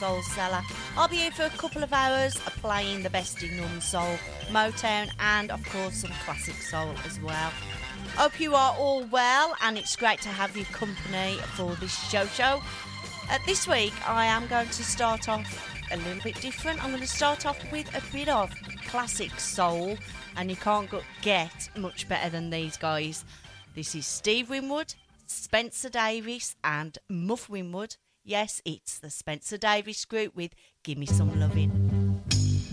Soul Cellar. I'll be here for a couple of hours playing the best in soul, Motown, and of course some classic soul as well. Hope you are all well, and it's great to have your company for this show. This week I am going to start off a little bit different. I'm going to start off with a bit of classic soul, and you can't get much better than these guys. This is Steve Winwood, Spencer Davis and Muff Winwood. Yes, it's the Spencer Davis group with Gimme Some Lovin'.